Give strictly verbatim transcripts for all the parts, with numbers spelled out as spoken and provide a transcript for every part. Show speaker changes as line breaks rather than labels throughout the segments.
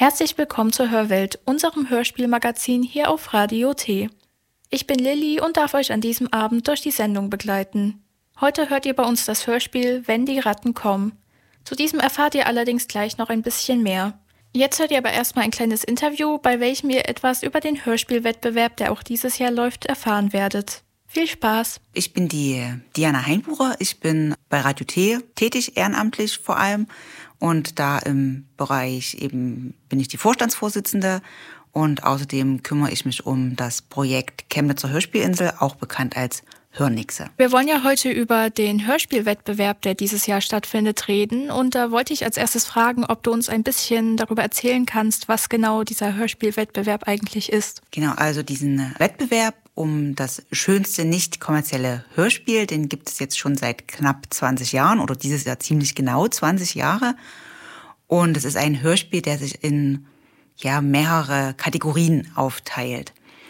Herzlich willkommen zur Hörwelt, unserem Hörspielmagazin hier auf Radio T. Ich bin Lilly und darf euch an diesem Abend durch die Sendung begleiten. Heute hört ihr bei uns das Hörspiel Wenn die Ratten kommen. Zu diesem erfahrt ihr allerdings gleich noch ein bisschen mehr. Jetzt hört ihr aber erstmal ein kleines Interview, bei welchem ihr etwas über den Hörspielwettbewerb, der auch dieses Jahr läuft, erfahren werdet. Viel Spaß!
Ich bin die Diana Heinbucher, ich bin bei Radio T tätig, ehrenamtlich vor allem. Und da im Bereich eben bin ich die Vorstandsvorsitzende und außerdem kümmere ich mich um das Projekt Chemnitzer Hörspielinsel, auch bekannt als Hörnixe.
Wir wollen ja heute über den Hörspielwettbewerb, der dieses Jahr stattfindet, reden. Und da wollte ich als erstes fragen, ob du uns ein bisschen darüber erzählen kannst, was genau dieser Hörspielwettbewerb eigentlich ist.
Genau, also diesen Wettbewerb um das schönste nicht kommerzielle Hörspiel, den gibt es jetzt schon seit knapp zwanzig Jahren oder dieses Jahr ziemlich genau zwanzig Jahre. Und es ist ein Hörspiel, der sich in ja, mehrere Kategorien aufteilt.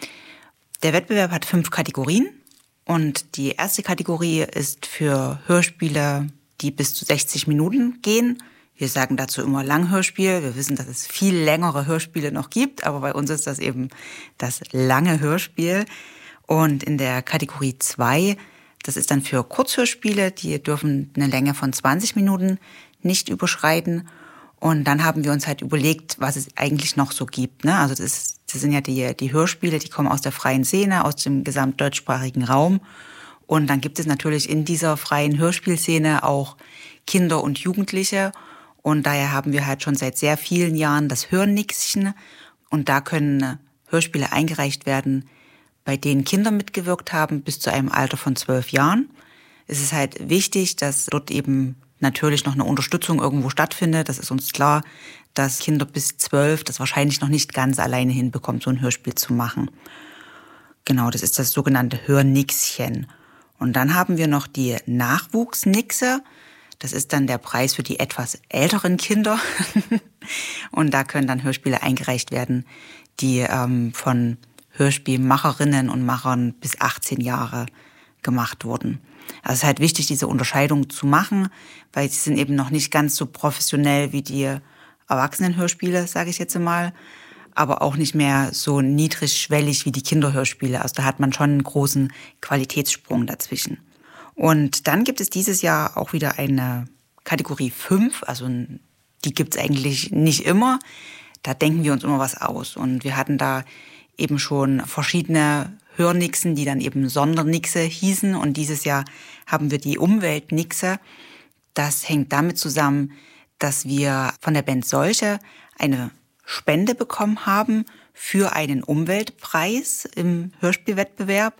Der Wettbewerb hat fünf Kategorien und die erste Kategorie ist für Hörspiele, die bis zu sechzig Minuten gehen. Wir sagen dazu immer Langhörspiel. Wir wissen, dass es viel längere Hörspiele noch gibt, aber bei uns ist das eben das lange Hörspiel. Und in der Kategorie zwei, das ist dann für Kurzhörspiele, die dürfen eine Länge von zwanzig Minuten nicht überschreiten. Und dann haben wir uns halt überlegt, was es eigentlich noch so gibt. Ne? Also das, ist, das sind ja die, die Hörspiele, die kommen aus der freien Szene, aus dem gesamtdeutschsprachigen Raum. Und dann gibt es natürlich in dieser freien Hörspielszene auch Kinder und Jugendliche. Und daher haben wir halt schon seit sehr vielen Jahren das Hörnixchen. Und da können Hörspiele eingereicht werden, bei denen Kinder mitgewirkt haben, bis zu einem Alter von zwölf Jahren. Es ist halt wichtig, dass dort eben natürlich noch eine Unterstützung irgendwo stattfindet. Das ist uns klar, dass Kinder bis zwölf das wahrscheinlich noch nicht ganz alleine hinbekommen, so ein Hörspiel zu machen. Genau, das ist das sogenannte Hörnixchen. Und dann haben wir noch die Nachwuchsnixe. Das ist dann der Preis für die etwas älteren Kinder. Und da können dann Hörspiele eingereicht werden, die ähm, von Hörspielmacherinnen und Machern bis achtzehn Jahre gemacht wurden. Also es ist halt wichtig, diese Unterscheidung zu machen, weil sie sind eben noch nicht ganz so professionell wie die Erwachsenenhörspiele, sage ich jetzt mal, aber auch nicht mehr so niedrigschwellig wie die Kinderhörspiele. Also da hat man schon einen großen Qualitätssprung dazwischen. Und dann gibt es dieses Jahr auch wieder eine Kategorie fünf, also die gibt es eigentlich nicht immer. Da denken wir uns immer was aus. Und wir hatten da eben schon verschiedene Hörnixen, die dann eben Sondernixe hießen. Und dieses Jahr haben wir die Umweltnixe. Das hängt damit zusammen, dass wir von der Band Solche eine Spende bekommen haben für einen Umweltpreis im Hörspielwettbewerb.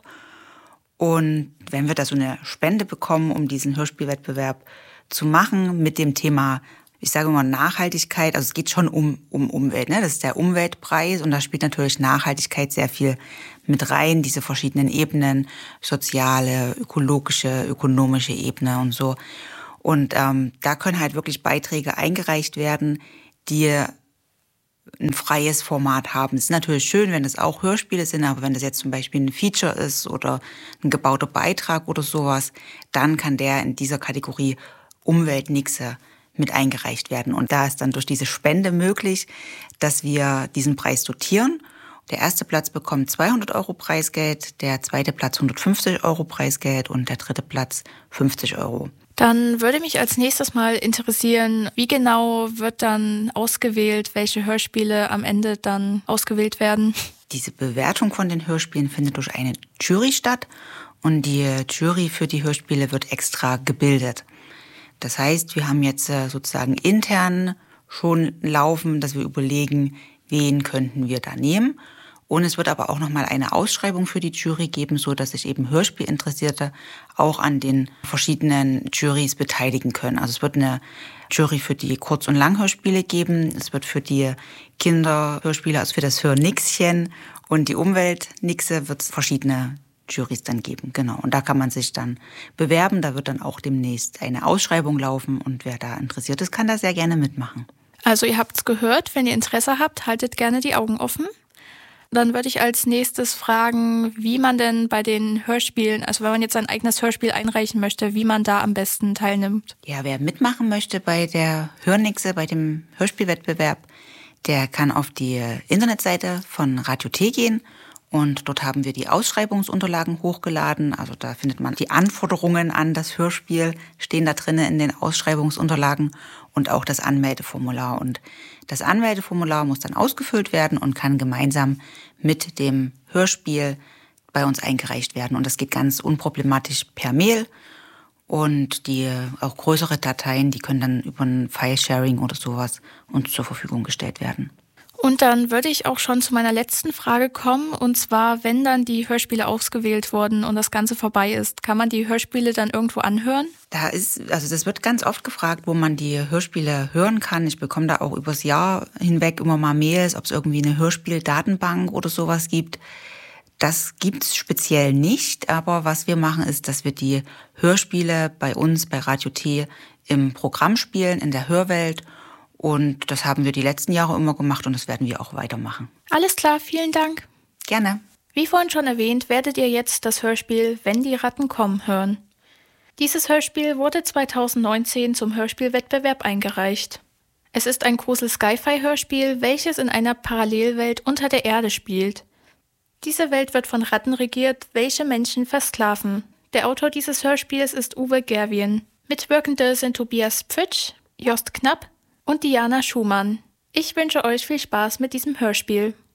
Und wenn wir da so eine Spende bekommen, um diesen Hörspielwettbewerb zu machen mit dem Thema, ich sage immer Nachhaltigkeit, also es geht schon um, um Umwelt, ne? Das ist der Umweltpreis und da spielt natürlich Nachhaltigkeit sehr viel mit rein, diese verschiedenen Ebenen, soziale, ökologische, ökonomische Ebene und so. Und ähm, da können halt wirklich Beiträge eingereicht werden, die ein freies Format haben. Es ist natürlich schön, wenn das auch Hörspiele sind, aber wenn das jetzt zum Beispiel ein Feature ist oder ein gebauter Beitrag oder sowas, dann kann der in dieser Kategorie Umweltnixe mit eingereicht werden. Und da ist dann durch diese Spende möglich, dass wir diesen Preis dotieren. Der erste Platz bekommt zweihundert Euro Preisgeld, der zweite Platz hundertfünfzig Euro Preisgeld und der dritte Platz fünfzig Euro.
Dann würde mich als nächstes mal interessieren, wie genau wird dann ausgewählt, welche Hörspiele am Ende dann ausgewählt werden?
Diese Bewertung von den Hörspielen findet durch eine Jury statt und die Jury für die Hörspiele wird extra gebildet. Das heißt, wir haben jetzt sozusagen intern schon laufen, dass wir überlegen, wen könnten wir da nehmen. Und es wird aber auch nochmal eine Ausschreibung für die Jury geben, so dass sich eben Hörspielinteressierte auch an den verschiedenen Jurys beteiligen können. Also es wird eine Jury für die Kurz- und Langhörspiele geben, es wird für die Kinderhörspiele, also für das Hörnixchen und die Umweltnixe wird es verschiedene Jurys dann geben, genau. Und da kann man sich dann bewerben, da wird dann auch demnächst eine Ausschreibung laufen und wer da interessiert ist, kann da sehr gerne mitmachen.
Also ihr habt's gehört, wenn ihr Interesse habt, haltet gerne die Augen offen. Dann würde ich als nächstes fragen, wie man denn bei den Hörspielen, also wenn man jetzt sein eigenes Hörspiel einreichen möchte, wie man da am besten teilnimmt.
Ja, wer mitmachen möchte bei der Hörnixe, bei dem Hörspielwettbewerb, Der kann auf die Internetseite von Radio T gehen und dort haben wir die Ausschreibungsunterlagen hochgeladen. Also da findet man die Anforderungen an das Hörspiel, stehen da drin in den Ausschreibungsunterlagen und auch das Anmeldeformular. Und das Anmeldeformular muss dann ausgefüllt werden und kann gemeinsam mit dem Hörspiel bei uns eingereicht werden. Und das geht ganz unproblematisch per Mail. Und die auch größere Dateien, die können dann über ein File-Sharing oder sowas uns zur Verfügung gestellt werden.
Und dann würde ich auch schon zu meiner letzten Frage kommen. Und zwar, wenn dann die Hörspiele ausgewählt wurden und das Ganze vorbei ist, kann man die Hörspiele dann irgendwo anhören?
Da ist, also das wird ganz oft gefragt, wo man die Hörspiele hören kann. Ich bekomme da auch übers Jahr hinweg immer mal Mails, ob es irgendwie eine Hörspieldatenbank oder sowas gibt. Das gibt's speziell nicht, aber was wir machen ist, dass wir die Hörspiele bei uns, bei Radio T, im Programm spielen, in der Hörwelt. Und das haben wir die letzten Jahre immer gemacht und das werden wir auch weitermachen.
Alles klar, vielen Dank.
Gerne.
Wie vorhin schon erwähnt, werdet ihr jetzt das Hörspiel Wenn die Ratten kommen hören. Dieses Hörspiel wurde zweitausendneunzehn zum Hörspielwettbewerb eingereicht. Es ist ein Grusel-Sci-Fi-Hörspiel, welches in einer Parallelwelt unter der Erde spielt. Diese Welt wird von Ratten regiert, welche Menschen versklaven. Der Autor dieses Hörspiels ist Uwe Gerwien. Mitwirkende sind Tobias Pfitsch, Jost Knapp und Diana Schumann. Ich wünsche euch viel Spaß mit diesem Hörspiel.